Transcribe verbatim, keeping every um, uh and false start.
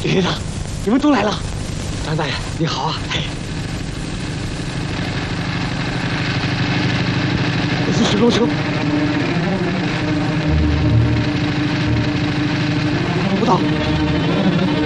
李队长，你们都来了。张大爷，你好啊！哎，这是水沟车。不到。